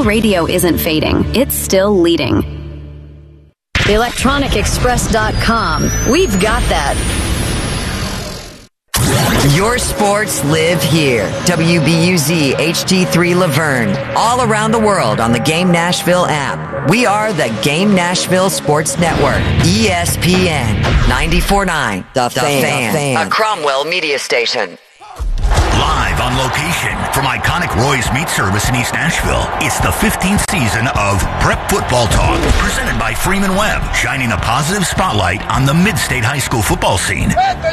radio isn't fading. It's still leading. TheElectronicExpress.com. We've got that. Your sports live here. WBUZ HD3 Laverne. All around the world on the Game Nashville app. We are the Game Nashville Sports Network. ESPN 94.9. The Fan. A Cromwell media station. Live on location from iconic Roy's Meat Service in East Nashville, it's the 15th season of Prep Football Talk, presented by Freeman Webb, shining a positive spotlight on the Mid-State High School football scene.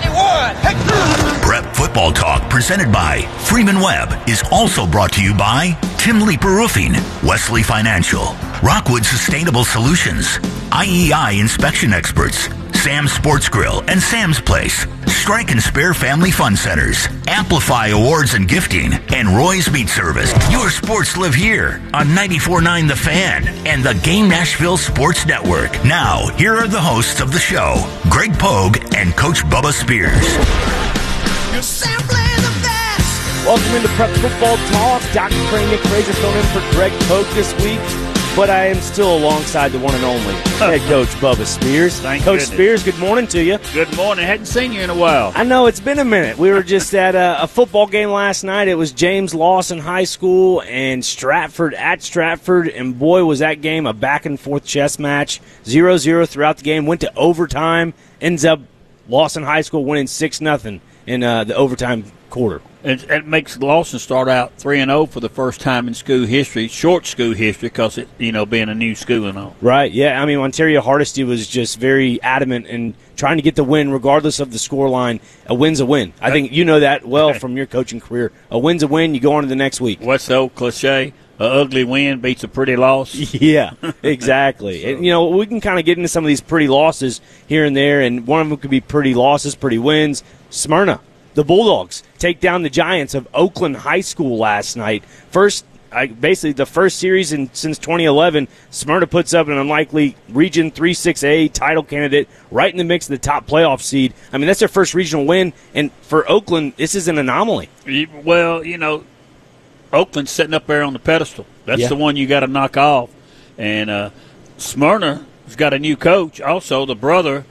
Prep Football Talk, presented by Freeman Webb, is also brought to you by Tim Leeper Roofing, Wesley Financial, Rockwood Sustainable Solutions, IEI Inspection Experts, Sam's Sports Grill and Sam's Place, Strike and Spare Family Fun Centers, Amplify Awards and Gifting, and Roy's Meat Service. Your sports live here on 94.9 The Fan and the Game Nashville Sports Network. Now, here are the hosts of the show, Greg Pogue and Coach Bubba Spears. You're simply the best. Welcome into Prep Football Talk. Dr. Crane, Nick Fraser filling in for Greg Pogue this week. But I am still alongside the one and only head coach Bubba Spears. Thank Coach goodness. Spears, good morning to you. Good morning. Hadn't seen you in a while. I know, it's been a minute. We were just at a football game last night. It was James Lawson High School and Stratford at Stratford. And boy, was that game a back-and-forth chess match. 0-0 throughout the game. Went to overtime. Ends up Lawson High School winning 6-0 in the overtime quarter. It makes Lawson start out 3-0 for the first time in school history, short school history, because it, being a new school and all. Right, yeah. I mean, Ontario Hardesty was just very adamant in trying to get the win regardless of the scoreline. A win's a win. I think you know that well from your coaching career. A win's a win. You go on to the next week. What's the old cliche? A ugly win beats a pretty loss. Yeah, exactly. And, we can kind of get into some of these pretty losses here and there, and one of them could be pretty losses, pretty wins. Smyrna. The Bulldogs take down the Giants of Oakland High School last night. Basically the first series since 2011. Smyrna puts up an unlikely Region 3-6A title candidate right in the mix of the top playoff seed. I mean, that's their first regional win, and for Oakland, this is an anomaly. Well, Oakland's sitting up there on the pedestal. That's the one you got to knock off. And Smyrna's got a new coach. Also, the brother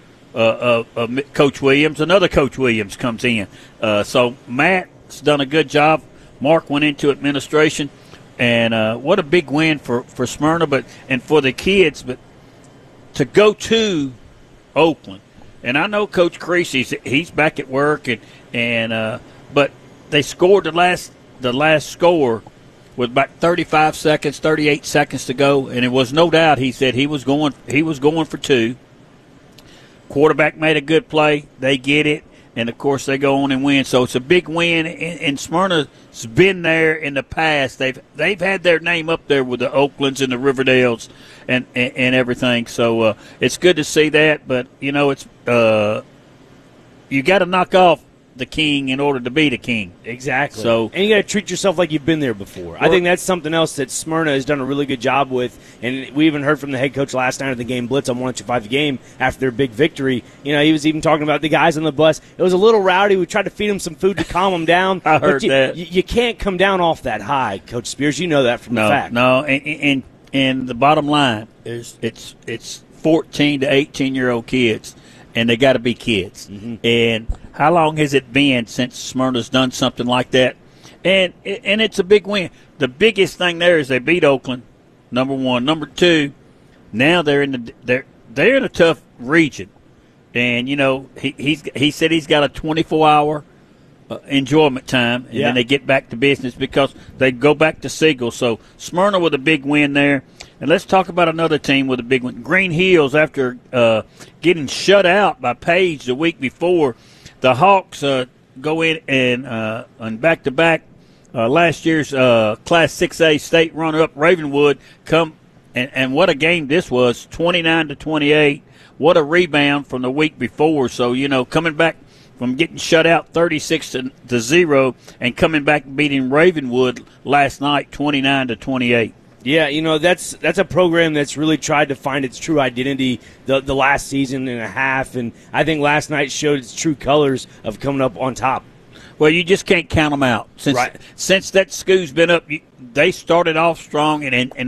Coach Williams, another Coach Williams comes in. So Matt's done a good job. Mark went into administration, and what a big win for Smyrna, and for the kids. But to go to Oakland, and I know Coach Creasy, he's back at work, but they scored the last score with about 38 seconds to go, and it was no doubt. He said he was going for two. Quarterback made a good play. They get it, and, of course, they go on and win. So it's a big win, and Smyrna's been there in the past. They've had their name up there with the Oaklands and the Riverdales and everything. So it's good to see that. But, it's you got to knock off the king in order to be the king. Exactly. So, and you got to treat yourself like you've been there before. I think that's something else that Smyrna has done a really good job with. And we even heard from the head coach last night of the game blitz on 105 The Game after their big victory. He was even talking about the guys on the bus. It was a little rowdy. We tried to feed them some food to calm them down. I heard that. You can't come down off that high, Coach Spears. You know that from the fact. No, and the bottom line is it's 14 to 18-year-old kids, and they got to be kids. Mm-hmm. And how long has it been since Smyrna's done something like that? And it's a big win. The biggest thing there is they beat Oakland, number one. Number two, now they're in a tough region, and he said he's got a 24-hour enjoyment time, and then they get back to business because they go back to Siegel. So Smyrna with a big win there. And let's talk about another team with a big win. Green Hills, after getting shut out by Page the week before, the Hawks go in and on back-to-back last year's Class 6A state runner-up Ravenwood come and what a game this was, 29-28. What a rebound from the week before. So, coming back from getting shut out 36-0 and coming back beating Ravenwood last night 29-28. Yeah, that's a program that's really tried to find its true identity the last season and a half, and I think last night showed its true colors of coming up on top. Well, you just can't count them out. Since that school's been up, they started off strong, and